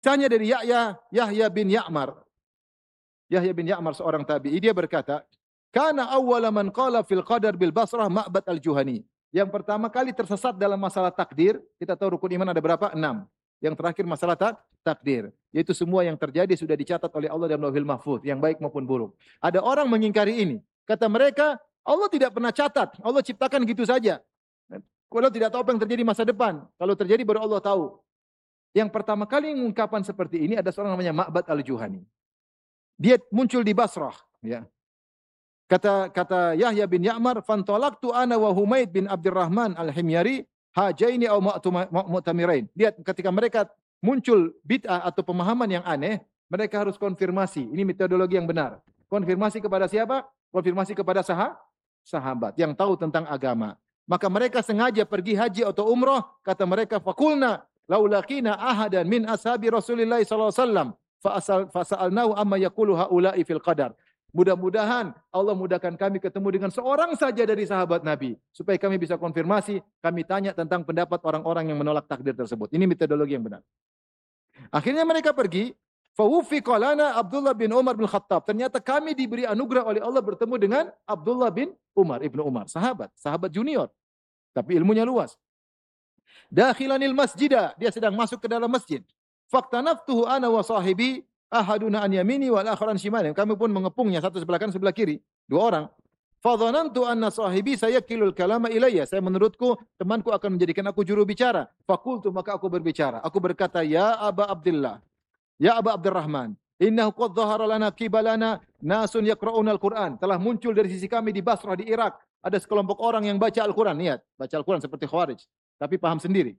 Tanya dari Yahya bin Ya'mar. Yahya bin Ya'mar seorang tabi'i, dia berkata, "Kana awwala man qala fil qadar bil Basrah Ma'bad al-Juhani." Yang pertama kali tersesat dalam masalah takdir, kita tahu rukun iman ada berapa? 6. Yang terakhir masalah takdir, yaitu semua yang terjadi sudah dicatat oleh Allah dalam Lauhul Mahfuz, yang baik maupun buruk. Ada orang mengingkari ini. Kata mereka, Allah tidak pernah catat, Allah ciptakan gitu saja. Allah tidak tahu apa yang terjadi masa depan. Kalau terjadi baru Allah tahu. Yang pertama kali mengungkapkan seperti ini ada seorang namanya Ma'bad al-Juhani. Dia muncul di Basrah, ya. Kata Yahya bin Ya'mar, "Fantalaqtu ana wa Humaid bin Abdurrahman al-Himyari hajaini aw mu'tamirain." Lihat, ketika mereka muncul bid'ah atau pemahaman yang aneh, mereka harus konfirmasi. Ini metodologi yang benar. Konfirmasi kepada siapa? Konfirmasi kepada sahabat yang tahu tentang agama. Maka mereka sengaja pergi haji atau umrah, kata mereka, "Fakulna laulaqina ahadan min ashabi Rasulillah sallallahu alaihi wasallam fasa'alnahu amma yaqulu haula'i fil qadar." Mudah-mudahan Allah mudahkan kami ketemu dengan seorang saja dari sahabat Nabi, supaya kami bisa konfirmasi, kami tanya tentang pendapat orang-orang yang menolak takdir tersebut. Ini metodologi yang benar. Akhirnya mereka pergi, fawuffiqa lana Abdullah bin Umar bin Khattab. Ternyata kami diberi anugerah oleh Allah bertemu dengan Abdullah bin Umar, Ibnu Umar, sahabat junior, tapi ilmunya luas. Dakhilanil masjidah, dia sedang masuk ke dalam masjid. Faqtanaftuhu ana wa sahibi ahaduna an yamini wal akharan shimali. Kami pun mengepungnya, satu sebelah kanan sebelah kiri, dua orang. Fadhanantu anna sahibi sayakilul kalama ilayya. Saya menurutku temanku akan menjadikan aku juru bicara. Fakultu, maka aku berbicara. Aku berkata, "Ya Aba Abdullah, ya Aba Abdurrahman, innahu qad dhahara lana qibalana nasun yaqra'una al-Qur'an." Telah muncul dari sisi kami di Basrah di Irak ada sekelompok orang yang baca Al-Qur'an. Lihat, baca Al-Qur'an seperti Khawarij, tapi paham sendiri.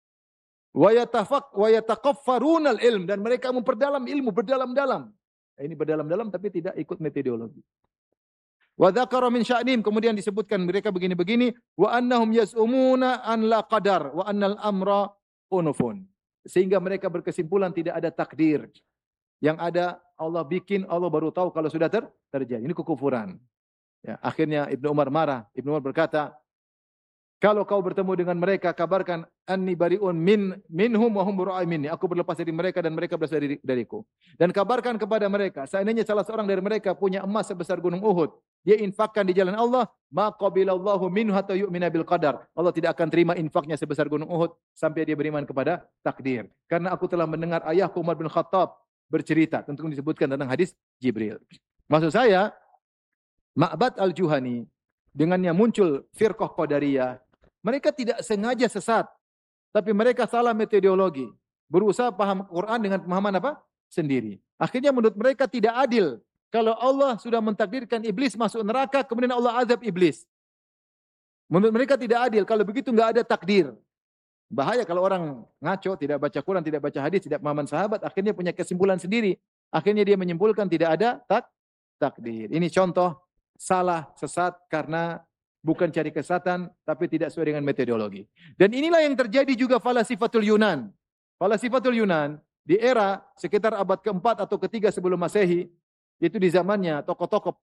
Wa yataqaffaruna al-ilm, dan mereka memperdalam ilmu berdalam-dalam. Ini berdalam-dalam tapi tidak ikut metodologi. Wa dzakara min sya'nim, kemudian disebutkan mereka begini-begini, wa annahum yaz'umuna an la qadar wa annal amra unufun. Sehingga mereka berkesimpulan tidak ada takdir. Yang ada Allah bikin, Allah baru tahu kalau sudah terjadi. Ini kekufuran. Ya, akhirnya Ibnu Umar marah. Ibnu Umar berkata, "Kalau kau bertemu dengan mereka, kabarkan anni bariun minhum wa hum bura'i minni." Aku berlepas dari mereka dan mereka berlepas dariku. Dan kabarkan kepada mereka, seandainya salah seorang dari mereka punya emas sebesar gunung Uhud, dia infakkan di jalan Allah, ma qabilallahu minhu hatta yu'mina bil qadar. Allah tidak akan terima infaknya sebesar gunung Uhud sampai dia beriman kepada takdir. Karena aku telah mendengar ayahku Umar bin Khattab bercerita, tentu disebutkan tentang hadis Jibril. Maksud saya, Ma'bad al-Juhani dengannya muncul firqah Qadariyah, mereka tidak sengaja sesat, tapi mereka salah metodologi. Berusaha paham Quran dengan pemahaman apa? Sendiri. Akhirnya menurut mereka tidak adil. Kalau Allah sudah mentakdirkan iblis masuk neraka, kemudian Allah azab iblis. Menurut mereka tidak adil. Kalau begitu enggak ada takdir. Bahaya kalau orang ngaco, tidak baca Quran, tidak baca hadis, tidak pemahaman sahabat, akhirnya punya kesimpulan sendiri. Akhirnya dia menyimpulkan tidak ada takdir. Ini contoh salah, sesat karena bukan cari kesesatan, tapi tidak sesuai dengan metodologi. Dan inilah yang terjadi juga falasifatul Yunan. Falasifatul Yunan di era sekitar abad keempat atau ketiga sebelum Masehi, itu di zamannya tokoh-tokoh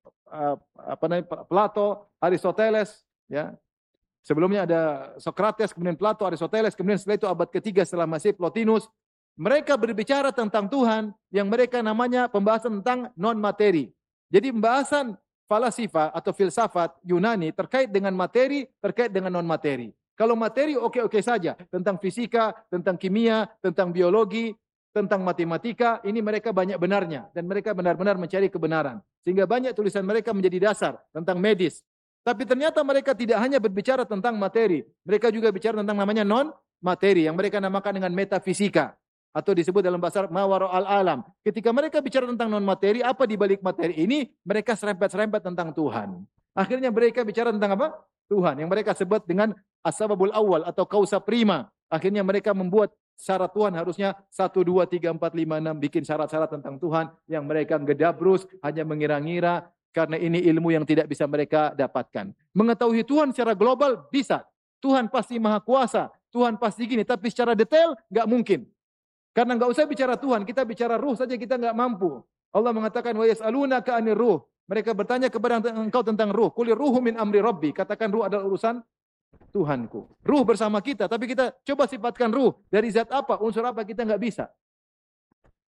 Plato, Aristoteles, ya. Sebelumnya ada Socrates, kemudian Plato, Aristoteles, kemudian setelah itu abad ketiga setelah Masehi Plotinus. Mereka berbicara tentang Tuhan yang mereka namanya pembahasan tentang non-materi. Jadi pembahasan falsafah atau filsafat Yunani terkait dengan materi, terkait dengan non-materi. Kalau materi oke-oke saja, tentang fisika, tentang kimia, tentang biologi, tentang matematika, ini mereka banyak benarnya dan mereka benar-benar mencari kebenaran. Sehingga banyak tulisan mereka menjadi dasar tentang medis. Tapi ternyata mereka tidak hanya berbicara tentang materi, mereka juga bicara tentang namanya non-materi yang mereka namakan dengan metafisika atau disebut dalam bahasa mawara al-alam. Ketika mereka bicara tentang non-materi, apa di balik materi ini, mereka serempet-serempet tentang Tuhan. Akhirnya mereka bicara tentang apa? Tuhan, yang mereka sebut dengan as-sababul awal atau kausa prima. Akhirnya mereka membuat syarat Tuhan harusnya 1, 2, 3, 4, 5, 6, bikin syarat-syarat tentang Tuhan yang mereka gedabrus, hanya mengira-ngira, karena ini ilmu yang tidak bisa mereka dapatkan. Mengetahui Tuhan secara global bisa. Tuhan pasti maha kuasa, Tuhan pasti gini, tapi secara detail nggak mungkin. Karena enggak usah bicara Tuhan, kita bicara ruh saja kita enggak mampu. Allah mengatakan wa yas'alunaka 'anir ruh. Mereka bertanya kepada engkau tentang ruh. Qulir ruhu min amri rabbi. Katakan ruh adalah urusan Tuhanku. Ruh bersama kita, tapi kita coba sifatkan ruh dari zat apa, unsur apa kita enggak bisa.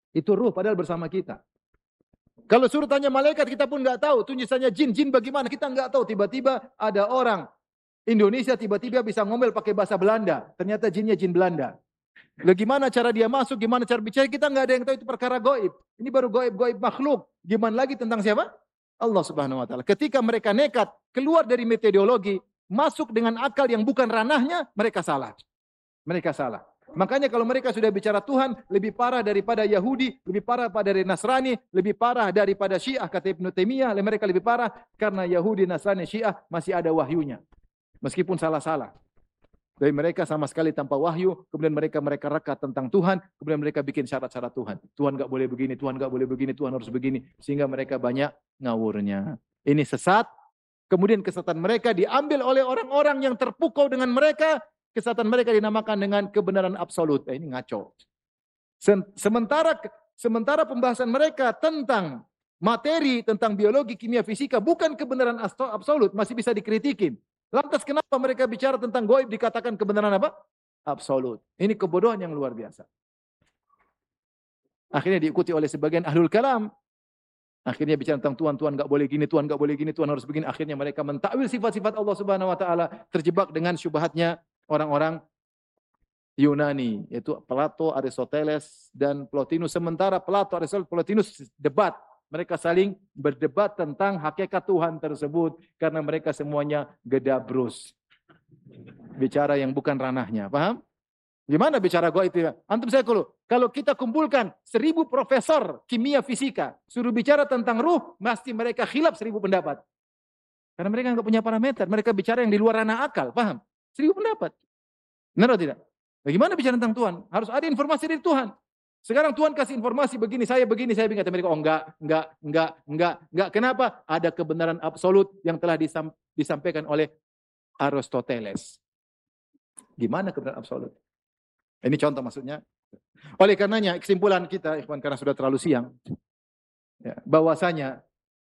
Itu ruh padahal bersama kita. Kalau suruh tanya malaikat kita pun nggak tahu. Tunjusannya jin bagaimana kita nggak tahu. Tiba-tiba ada orang Indonesia tiba-tiba bisa ngomel pakai bahasa Belanda. Ternyata jinnya jin Belanda. Gimana cara dia masuk, gimana cara bicara, kita nggak ada yang tahu, itu perkara gaib. Ini baru gaib makhluk. Gimana lagi tentang siapa? Allah Subhanahu wa taala. Ketika mereka nekat keluar dari metodologi, masuk dengan akal yang bukan ranahnya, mereka salah. Mereka salah. Makanya kalau mereka sudah bicara Tuhan, lebih parah daripada Yahudi, lebih parah dari Nasrani, lebih parah daripada Syiah, kata Ibnu Taimiyah. Mereka lebih parah karena Yahudi, Nasrani, Syiah masih ada wahyunya. Meskipun salah-salah. Dari mereka sama sekali tanpa wahyu, kemudian mereka reka tentang Tuhan, kemudian mereka bikin syarat-syarat Tuhan. Tuhan enggak boleh begini, Tuhan enggak boleh begini, Tuhan harus begini, sehingga mereka banyak ngawurnya. Ini sesat. Kemudian kesesatan mereka diambil oleh orang-orang yang terpukau dengan mereka. Kesesatan mereka dinamakan dengan kebenaran absolut. Ini ngaco. Sementara pembahasan mereka tentang materi, tentang biologi, kimia, fisika, bukan kebenaran absolut, masih bisa dikritikin. Lantas kenapa mereka bicara tentang gaib dikatakan kebenaran apa? Absolut. Ini kebodohan yang luar biasa. Akhirnya diikuti oleh sebagian ahlul kalam. Akhirnya bicara tentang Tuhan enggak boleh gini, Tuhan enggak boleh gini, Tuhan harus begini. Akhirnya mereka mentakwil sifat-sifat Allah Subhanahu wa taala, terjebak dengan syubhatnya orang-orang Yunani, yaitu Plato, Aristoteles dan Plotinus. Sementara Plato, Aristoteles, Plotinus debat. Mereka saling berdebat tentang hakikat Tuhan tersebut karena mereka semuanya gedabrus. Bicara yang bukan ranahnya, paham? Gimana bicara gaib itu? Antum saya kalau kita kumpulkan 1000 profesor kimia fisika, suruh bicara tentang ruh, pasti mereka khilaf 1000 pendapat. Karena mereka enggak punya parameter, mereka bicara yang di luar ranah akal, paham? 1000 pendapat. Benar atau tidak? Bagaimana bicara tentang Tuhan? Harus ada informasi dari Tuhan. Sekarang Tuhan kasih informasi begini, saya begini. Kata mereka, oh enggak. Kenapa? Ada kebenaran absolut yang telah disampaikan oleh Aristoteles. Gimana kebenaran absolut? Ini contoh maksudnya. Oleh karenanya, kesimpulan kita, ikhwan, karena sudah terlalu siang, ya, bahwasanya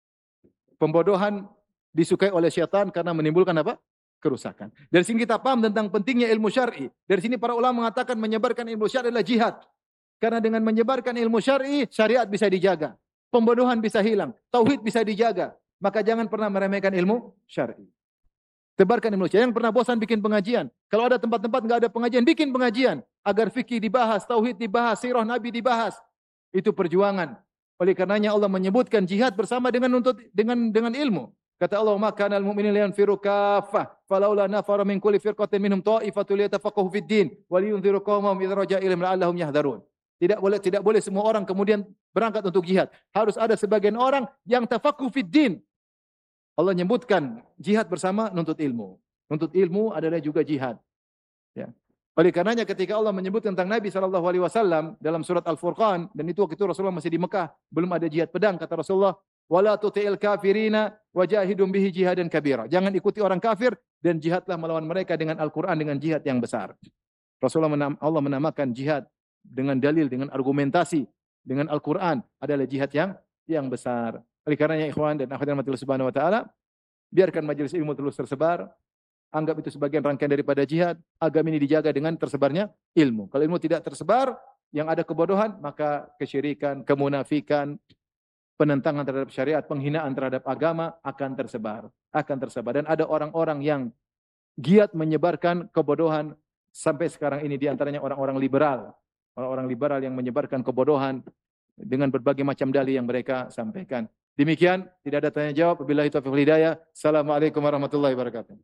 pembodohan disukai oleh syaitan karena menimbulkan apa? Kerusakan. Dari sini kita paham tentang pentingnya ilmu syar'i. Dari sini para ulama mengatakan menyebarkan ilmu syar'i adalah jihad. Karena dengan menyebarkan ilmu syar'i, syariat bisa dijaga. Pembodohan bisa hilang. Tauhid bisa dijaga. Maka jangan pernah meremehkan ilmu syar'i. Tebarkan ilmu syar'i. Yang pernah bosan bikin pengajian. Kalau ada tempat-tempat enggak ada pengajian, bikin pengajian. Agar fikih dibahas, tauhid dibahas, sirah Nabi dibahas. Itu perjuangan. Oleh karenanya Allah menyebutkan jihad bersama dengan ilmu. Kata Allah, "Maka al mu'minina liyanfiru kaffah, falaula nafara min kulli firqatin minhum ta'ifatul yatafaqahu fid din, wa liyunziru qaumahum idza raja'a ilaihim la'allahum yahdharun." Tidak boleh semua orang kemudian berangkat untuk jihad. Harus ada sebagian orang yang tafaqahu fid din. Allah menyebutkan jihad bersama nuntut ilmu. Nuntut ilmu adalah juga jihad. Ya. Oleh karenanya ketika Allah menyebut tentang Nabi SAW dalam surat Al-Furqan, dan itu waktu itu Rasulullah masih di Mekah, belum ada jihad pedang, kata Rasulullah, wala tuti'il kafirina wajahidum bihi jihadan kabira. Jangan ikuti orang kafir dan jihadlah melawan mereka dengan Al-Quran, dengan jihad yang besar. Allah menamakan jihad dengan dalil, dengan argumentasi, dengan Al-Quran adalah jihad yang besar. Oleh karenanya ikhwan dan akhwat rahmatillah subhanahu wa ta'ala, biarkan majelis ilmu terus tersebar. Anggap itu sebagian rangkaian daripada jihad. Agama ini dijaga dengan tersebarnya ilmu. Kalau ilmu tidak tersebar, yang ada kebodohan, maka kesyirikan, kemunafikan, penentangan terhadap syariat, penghinaan terhadap agama akan tersebar. Dan ada orang-orang yang giat menyebarkan kebodohan sampai sekarang ini, diantaranya orang-orang liberal. Orang-orang liberal yang menyebarkan kebodohan dengan berbagai macam dalih yang mereka sampaikan. Demikian, tidak ada tanya jawab. Wabillahi taufiq wal hidayah. Assalamualaikum warahmatullahi wabarakatuh.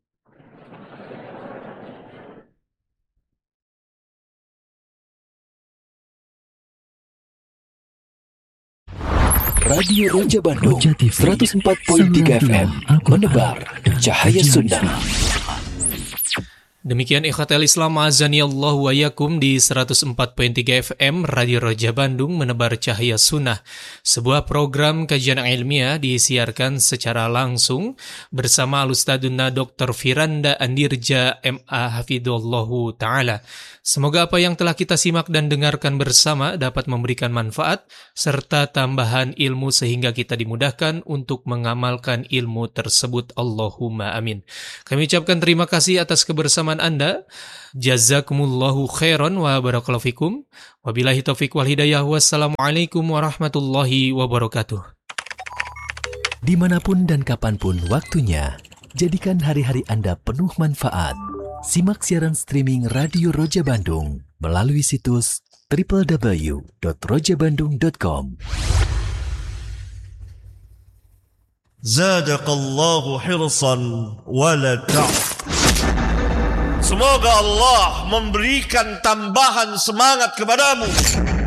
Radio Roja Bandung 104.3 FM menebar cahaya sunnah. Demikian ikhwatal Islam azanillahu wa yakum di 104.3 FM Radio Roja Bandung menebar cahaya sunnah. Sebuah program kajian ilmiah disiarkan secara langsung bersama Al-Ustadzuna Dr. Firanda Andirja MA Hafidhullahu Ta'ala. Semoga apa yang telah kita simak dan dengarkan bersama dapat memberikan manfaat serta tambahan ilmu sehingga kita dimudahkan untuk mengamalkan ilmu tersebut. Allahumma amin. Kami ucapkan terima kasih atas kebersamaan kesalahan Anda. Jazakumullahu khairan wa barakallahu fikum. Wabillahi taufiq wal hidayah. Wassalamualaikum warahmatullahi wabarakatuh. Dimanapun dan kapanpun waktunya, jadikan hari-hari Anda penuh manfaat. Simak siaran streaming Radio Roja Bandung melalui situs www.rojabandung.com. Zadaqallahu hirsan wala Semoga Allah memberikan tambahan semangat kepadamu